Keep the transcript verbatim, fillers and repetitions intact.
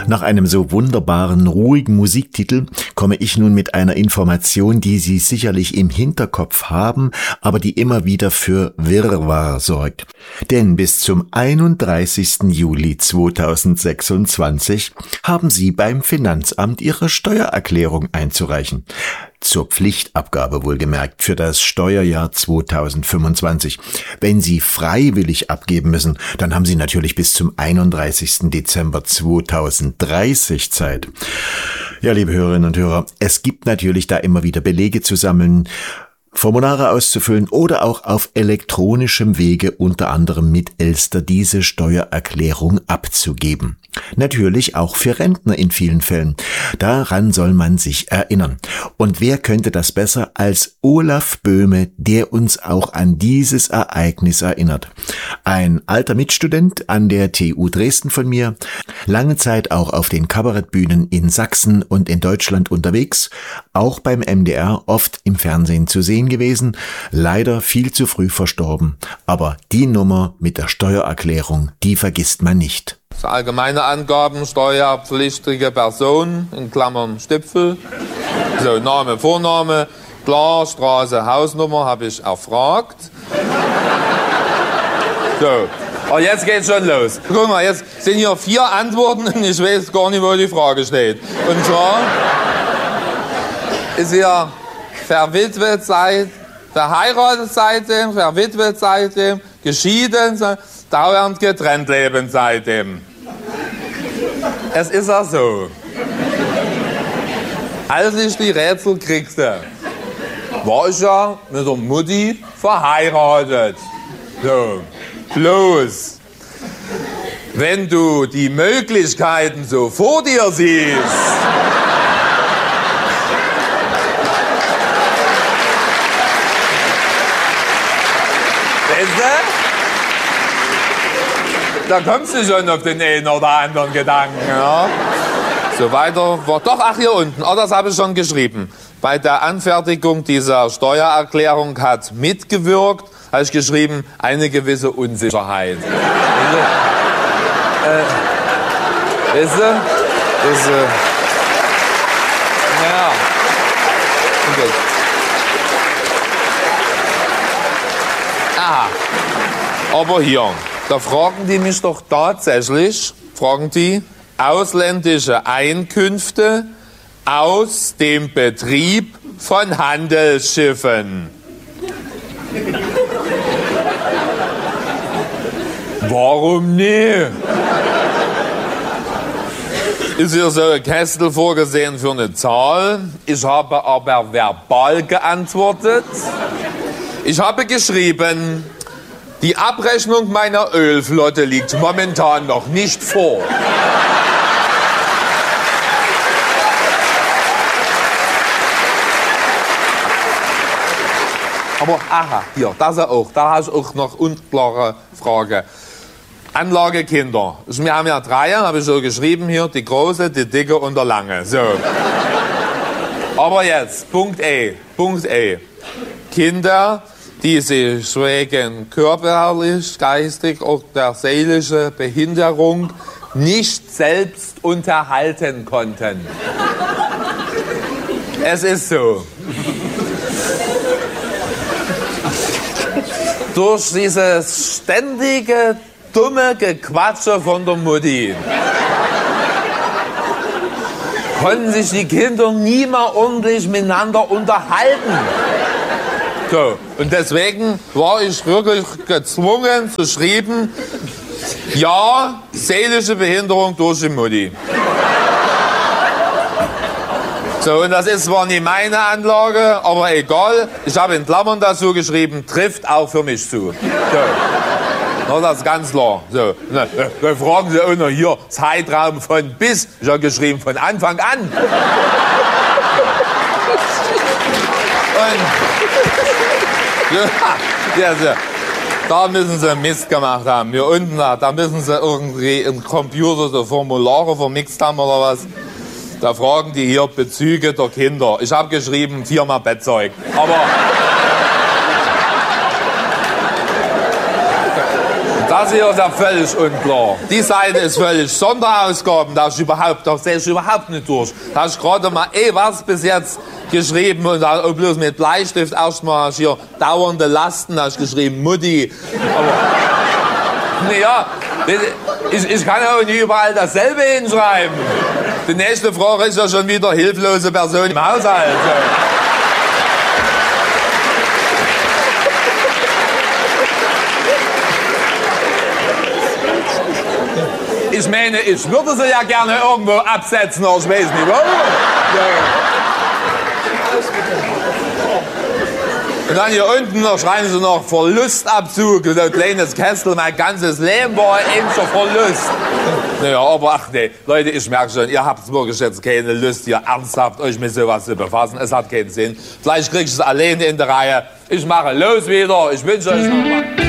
Nach einem so wunderbaren, ruhigen Musiktitel komme ich nun mit einer Information, die Sie sicherlich im Hinterkopf haben, aber die immer wieder für Wirrwarr sorgt. Denn bis zum einunddreißigsten Juli zweitausendsechsundzwanzig haben Sie beim Finanzamt Ihre Steuererklärung einzureichen. Zur Pflichtabgabe wohlgemerkt für das Steuerjahr zweitausendfünfundzwanzig. Wenn Sie freiwillig abgeben müssen, dann haben Sie natürlich bis zum einunddreißigsten Dezember zweitausenddreißig Zeit. Ja, liebe Hörerinnen und Hörer, es gibt natürlich da immer wieder Belege zu sammeln, Formulare auszufüllen oder auch auf elektronischem Wege unter anderem mit Elster diese Steuererklärung abzugeben. Natürlich auch für Rentner in vielen Fällen. Daran soll man sich erinnern. Und wer könnte das besser als Olaf Böhme, der uns auch an dieses Ereignis erinnert. Ein alter Mitstudent an der T U Dresden von mir, lange Zeit auch auf den Kabarettbühnen in Sachsen und in Deutschland unterwegs, auch beim M D R oft im Fernsehen zu sehen gewesen, leider viel zu früh verstorben. Aber die Nummer mit der Steuererklärung, die vergisst man nicht. Allgemeine Angaben, steuerpflichtige Person, in Klammern Stipfel. So, Name, Vorname, klar, Straße, Hausnummer habe ich erfragt. So, aber jetzt geht's schon los. Guck mal, jetzt sind hier vier Antworten und ich weiß gar nicht, wo die Frage steht. Und zwar ist hier verwitwet seit, verheiratet seitdem, verwitwet seitdem, geschieden, dauernd getrennt leben seitdem. Es ist ja so. Als ich die Rätsel kriegte, war ich ja mit der Mutti verheiratet. So, bloß, wenn du die Möglichkeiten so vor dir siehst, weißt du? Da kommst du schon auf den einen oder anderen Gedanken. Ja? So weiter war doch, ach hier unten, oh, das habe ich schon geschrieben. Bei der Anfertigung dieser Steuererklärung hat mitgewirkt, habe ich geschrieben, eine gewisse Unsicherheit. Weißt du? Äh, weißt du? Das, äh, ja. Okay. Aha. Aber hier. Da fragen die mich doch tatsächlich, fragen die, ausländische Einkünfte aus dem Betrieb von Handelsschiffen. Warum nie? Ist hier so ein Kästel vorgesehen für eine Zahl? Ich habe aber verbal geantwortet. Ich habe geschrieben, die Abrechnung meiner Ölflotte liegt momentan noch nicht vor. Aber aha, hier, das ist auch, da hast du auch noch unklare Frage. Anlagekinder. Wir haben ja drei, habe ich so geschrieben hier, die große, die dicke und der lange. So. Aber jetzt, Punkt E, Punkt E. Kinder, die sich wegen körperlich, geistig oder seelischer Behinderung nicht selbst unterhalten konnten. Es ist so. Durch dieses ständige, dumme Gequatsche von der Mutti konnten sich die Kinder nie mal ordentlich miteinander unterhalten. So, und deswegen war ich wirklich gezwungen zu schreiben, ja, seelische Behinderung durch die Mutti. So, und das ist zwar nicht meine Anlage, aber egal. Ich habe in Klammern dazu geschrieben, trifft auch für mich zu. So. No, das ist ganz klar. So, na, da fragen Sie auch noch hier, Zeitraum von bis. Ich habe geschrieben, von Anfang an. Und, ja, ja, da müssen Sie Mist gemacht haben. Hier unten, da, da müssen Sie irgendwie im Computer so Formulare vermixt haben oder was. Da fragen die hier Bezüge der Kinder. Ich habe geschrieben, Firma Bettzeug. Aber Das hier ist ja völlig unklar. Die Seite ist völlig Sonderausgaben, da ich überhaupt, da sehe ich überhaupt nicht durch. Da habe ich gerade mal eh was bis jetzt geschrieben und da auch bloß mit Bleistift erstmal hier dauernde Lasten, da habe ich geschrieben Mutti. Aber, naja, ich, ich kann ja auch nicht überall dasselbe hinschreiben. Die nächste Frage ist ja schon wieder hilflose Person im Haushalt. Ich meine, ich würde sie ja gerne irgendwo absetzen, aber ich weiß nicht wo. Und dann hier unten noch schreiben sie noch Verlustabzug. So ein kleines Kästel, mein ganzes Leben war eben schon Verlust. Naja, aber ach nee, Leute, ich merke schon, ihr habt wirklich jetzt keine Lust, hier ernsthaft euch mit sowas zu befassen. Es hat keinen Sinn. Vielleicht krieg ich es alleine in der Reihe. Ich mache los wieder. Ich wünsche euch noch mal.